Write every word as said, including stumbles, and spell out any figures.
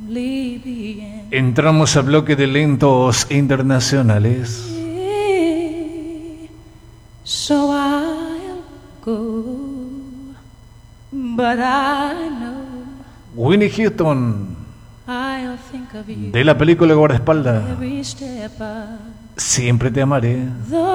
Entramos al bloque de lentos internacionales. So I'll go, but I know Winnie Houston, I'll think of you de la película Guardaespaldas. every step of Siempre te amaré. the